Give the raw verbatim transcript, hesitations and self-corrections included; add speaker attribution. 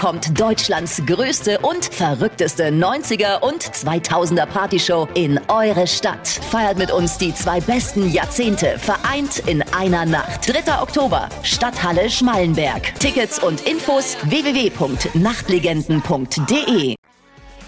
Speaker 1: kommt Deutschlands größte und verrückteste neunziger und zweitausender Partyshow in eure Stadt. Feiert mit uns die zwei besten Jahrzehnte, vereint in einer Nacht. dritter Oktober, Stadthalle Schmallenberg. Tickets und Infos w w w punkt nachtlegenden punkt d e.